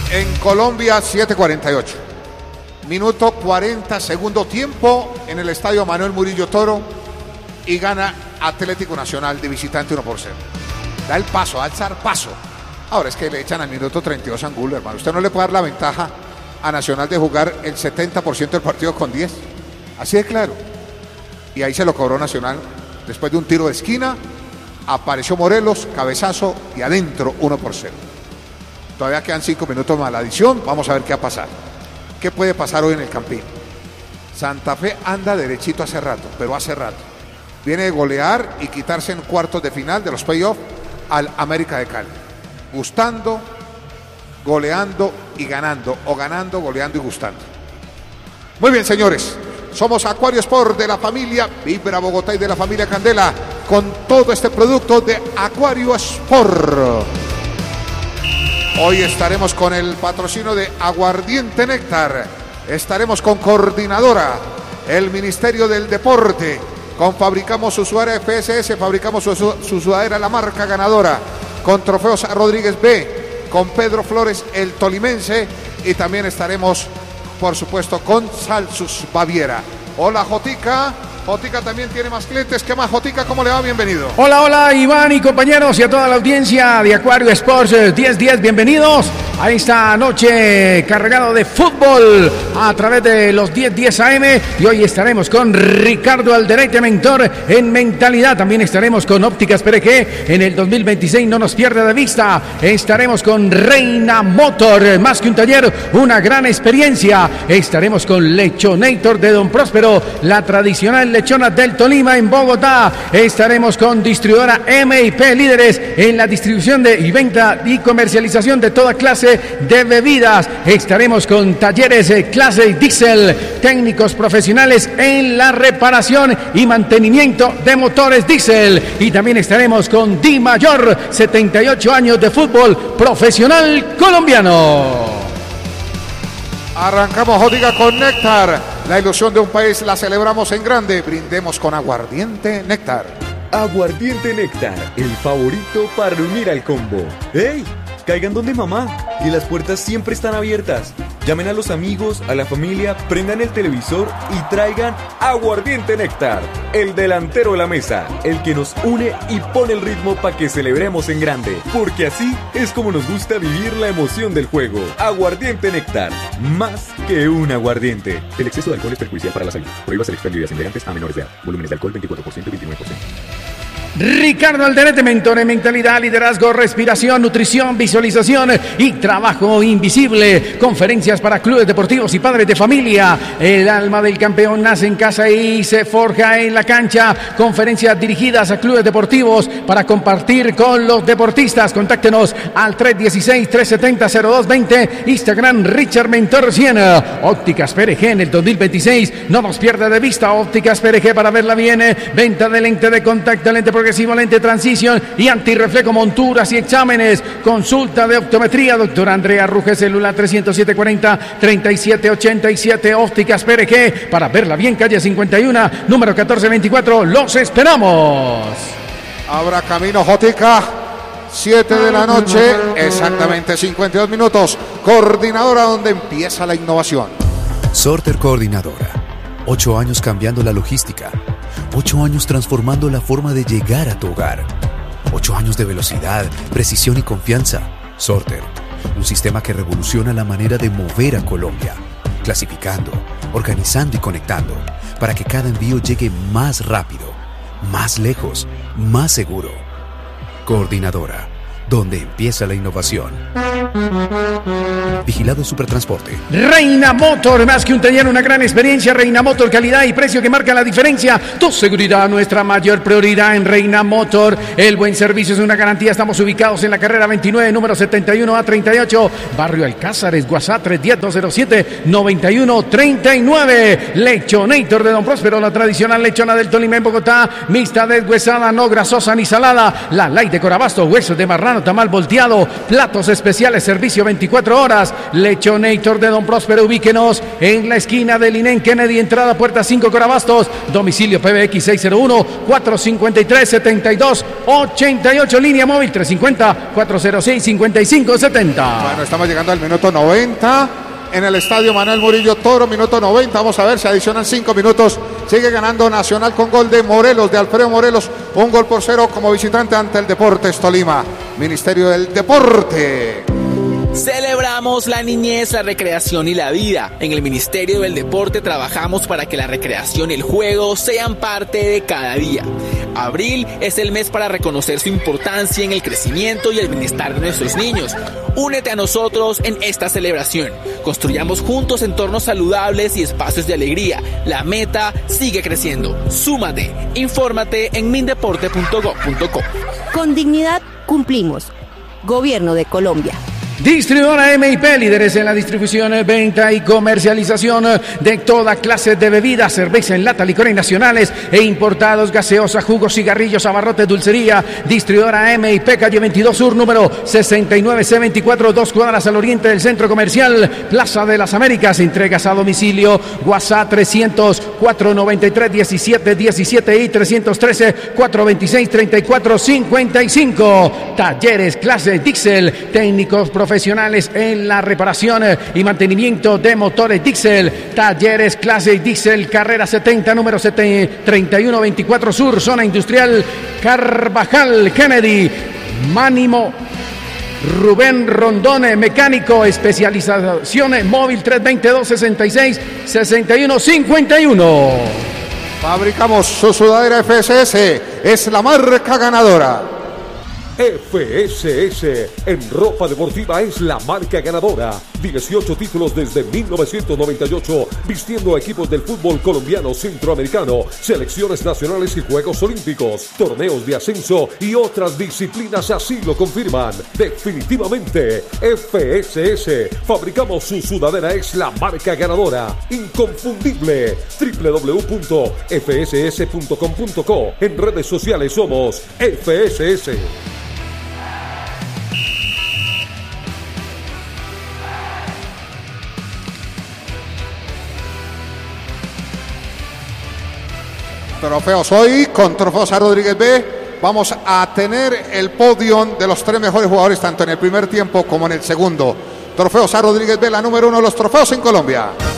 En Colombia, 7:48. Minuto 40, segundo tiempo en el estadio Manuel Murillo Toro y gana Atlético Nacional de visitante 1-0. Da el paso, alzar paso. Ahora es que le echan al minuto 32 a Angulo, hermano. Usted no le puede dar la ventaja a Nacional de jugar el 70% del partido con 10. Así de claro. Y ahí se lo cobró Nacional. Después de un tiro de esquina, apareció Morelos, cabezazo y adentro 1-0. Todavía quedan 5 minutos más la adición. Vamos a ver qué va a pasar. ¿Qué puede pasar hoy en el Campín? Santa Fe anda derechito hace rato, pero hace rato. Viene de golear y quitarse en cuartos de final de los playoffs al América de Cali. Gustando, goleando y ganando. O ganando, goleando y gustando. Muy bien, señores. Somos Acuario Sport de la familia Vibra Bogotá y de la familia Candela. Con todo este producto de Acuario Sport. Hoy estaremos con el patrocinio de Aguardiente Néctar. Estaremos con Coordinadora, el Ministerio del Deporte. Con Fabricamos su sudadera FSS, fabricamos su sudadera la marca ganadora. Con Trofeos Rodríguez B, con Pedro Flores el tolimense. Y también estaremos, por supuesto, con Salsus Baviera. Hola, Jotica. Jotica también tiene más clientes. ¿Qué más, Jotica? ¿Cómo le va? Bienvenido. Hola, Iván y compañeros y a toda la audiencia de Acuario Sports 1010. Bienvenidos a esta noche cargado de fútbol a través de los 1010 AM. Y hoy estaremos con Ricardo Alderete, mentor en mentalidad. También estaremos con Ópticas PRG en el 2026. No nos pierda de vista. Estaremos con Reina Motor. Más que un taller, una gran experiencia. Estaremos con Lechonator de Don Próspero, la tradicional lechona del Tolima en Bogotá. Estaremos con distribuidora M&P, líderes en la distribución y venta y comercialización de toda clase de bebidas. Estaremos con talleres clase Diesel, técnicos profesionales en la reparación y mantenimiento de motores diésel. Y también estaremos con Di Mayor, 78 años de fútbol profesional colombiano. Arrancamos, Jotica, con Néctar. La ilusión de un país la celebramos en grande. Brindemos con Aguardiente Néctar. Aguardiente Néctar, el favorito para unir al combo. ¡Ey! Caigan donde mamá, y las puertas siempre están abiertas. Llamen a los amigos, a la familia, prendan el televisor y traigan Aguardiente Néctar, el delantero de la mesa, el que nos une y pone el ritmo para que celebremos en grande. Porque así es como nos gusta vivir la emoción del juego. Aguardiente Néctar, más que un aguardiente. El exceso de alcohol es perjudicial para la salud. Prohíbase el expendio de bebidas a menores de edad. Volúmenes de alcohol 24% y 29%. Ricardo Alderete, mentor en mentalidad, liderazgo, respiración, nutrición, visualización y trabajo invisible. Conferencias para clubes deportivos y padres de familia. El alma del campeón nace en casa y se forja en la cancha. Conferencias dirigidas a clubes deportivos para compartir con los deportistas. Contáctenos al 316-370-0220. Instagram Richard Mentor 100. Ópticas PRG en el 2026. No nos pierda de vista Ópticas PRG para verla bien. Venta de lente de contacto, lente progresivo, lente transición y antirreflejo, monturas y exámenes. Consulta de optometría, doctora Andrea Ruge, celular 307-40-3787. Ópticas PRG para verla bien, calle 51, número 1424. Los esperamos. Abra camino, Jotica. 7 de la noche, exactamente 52 minutos. Coordinadora, donde empieza la innovación. Sorter Coordinadora. 8 años cambiando la logística. 8 años transformando la forma de llegar a tu hogar. 8 años de velocidad, precisión y confianza. Sorter, un sistema que revoluciona la manera de mover a Colombia. Clasificando, organizando y conectando, para que cada envío llegue más rápido, más lejos, más seguro. Coordinadora, donde empieza la innovación. Vigilado Supertransporte. Reina Motor, más que un taller, una gran experiencia. Reina Motor, calidad y precio que marca la diferencia. Tu seguridad, nuestra mayor prioridad en Reina Motor. El buen servicio es una garantía. Estamos ubicados en la carrera 29, número 71A38, Barrio Alcázares. WhatsApp 310-207-9139. Lechonator de Don Próspero, la tradicional lechona del Tolima en Bogotá. Mixta deshuesada, no grasosa ni salada. La light de Corabasto, huesos de marrano colombiano, tamal volteado, platos especiales, servicio 24 horas. Lechonator de Don Próspero, ubíquenos en la esquina del Inén Kennedy, entrada puerta 5 Corabastos, domicilio PBX 601-453-7288, línea móvil 350-406-5570. Bueno, estamos llegando al minuto 90 en el estadio Manuel Murillo Toro, minuto 90, vamos a ver, se adicionan 5 minutos, sigue ganando Nacional con gol de Morelos, de Alfredo Morelos, 1-0 como visitante ante el Deportes Tolima. Ministerio del Deporte. Celebramos la niñez, la recreación y la vida. En el Ministerio del Deporte trabajamos para que la recreación y el juego sean parte de cada día. Abril es el mes para reconocer su importancia en el crecimiento y el bienestar de nuestros niños. Únete a nosotros en esta celebración. Construyamos juntos entornos saludables y espacios de alegría. La meta sigue creciendo. Súmate. Infórmate en mindeporte.gov.co. Con dignidad cumplimos. Gobierno de Colombia. Distribuidora MIP, líderes en la distribución, venta y comercialización de toda clase de bebidas, cerveza en lata, licores nacionales e importados, gaseosa, jugos, cigarrillos, abarrotes, dulcería. Distribuidora MIP, calle 22 Sur, número 69C24, 2 cuadras al oriente del Centro Comercial Plaza de las Américas. Entregas a domicilio, WhatsApp 300-493-1717 y 313-426-3455. Talleres Clase Dixel, técnicos profesionales en la reparación y mantenimiento de motores Dixel. Talleres Clase Dixel, carrera 70, número 3124 Sur, zona industrial Carvajal Kennedy. Mánimo Rubén Rondón, mecánico, especialización móvil 322-66-6151. Fabricamos su sudadera FSS, es la marca ganadora. FSS en ropa deportiva es la marca ganadora. 18 títulos desde 1998, vistiendo a equipos del fútbol colombiano, centroamericano, selecciones nacionales y Juegos Olímpicos, torneos de ascenso y otras disciplinas así lo confirman. Definitivamente, FSS, fabricamos su sudadera, es la marca ganadora. Inconfundible. www.fss.com.co. En redes sociales somos FSS. Trofeos hoy con Trofeos a Rodríguez B. Vamos a tener el podio de los 3 mejores jugadores tanto en el primer tiempo como en el segundo. Trofeos a Rodríguez B, la número 1 de los trofeos en Colombia.